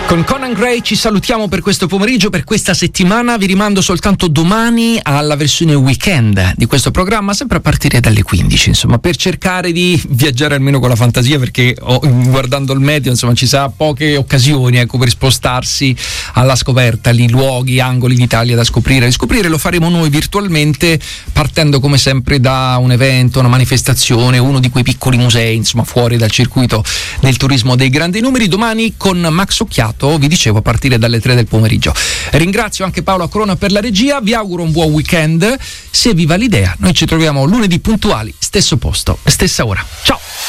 Con Conan Gray ci salutiamo per questo pomeriggio, per questa settimana. Vi rimando soltanto domani alla versione weekend di questo programma, sempre a partire dalle 15, insomma, per cercare di viaggiare almeno con la fantasia, perché guardando il meteo, insomma, ci sarà poche occasioni, ecco, per spostarsi alla scoperta, lì luoghi, angoli d'Italia da scoprire. Riscoprire lo faremo noi virtualmente, partendo come sempre da un evento, una manifestazione, uno di quei piccoli musei, insomma, fuori dal circuito del turismo dei grandi numeri. Domani con Max Occhiato, vi dicevo, a partire dalle 3 del pomeriggio. Ringrazio anche Paolo Acrona per la regia, vi auguro un buon weekend. Se vi va l'idea, noi ci troviamo lunedì puntuali, stesso posto, stessa ora. Ciao!